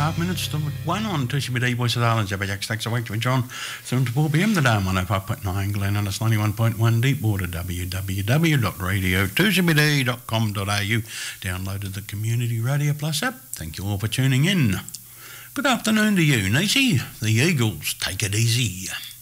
minutes to 1 on 2CBD Voice of the Islands. Jack Stacks awake with John, 7 to 4 p.m. today on 105.9 Glen Innes, 91.1 Deepwater, www.radio2cbd.com.au. Downloaded the Community Radio Plus app. Thank you all for tuning in. Good afternoon to you, Nisi. The Eagles, take it easy.